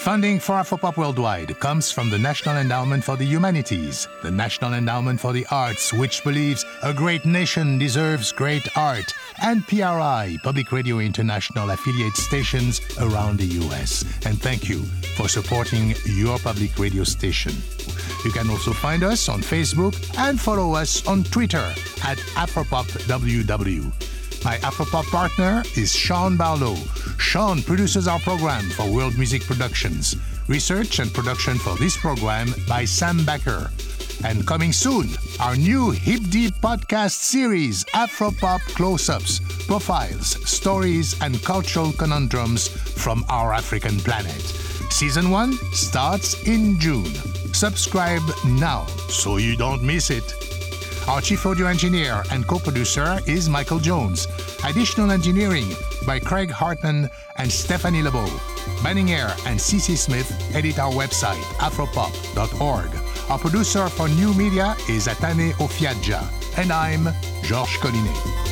Funding for Afropop Worldwide comes from the National Endowment for the Humanities, the National Endowment for the Arts, which believes a great nation deserves great art, and PRI, Public Radio International affiliate stations around the U.S. And thank you for supporting your public radio station. You can also find us on Facebook and follow us on Twitter at AfropopWW. My Afropop partner is Sean Barlow. Sean produces our program for World Music Productions. Research and production for this program by Sam Backer. And coming soon, our new Hip Deep podcast series, Afropop Close-Ups, Profiles, Stories, and Cultural Conundrums from our African planet. Season 1 starts in June. Subscribe now so you don't miss it. Our chief audio engineer and co-producer is Michael Jones. Additional engineering by Craig Hartman and Stephanie Lebeau. Banninger and CC Smith edit our website, afropop.org. Our producer for new media is Atane Ofiadja. And I'm Georges Collinet.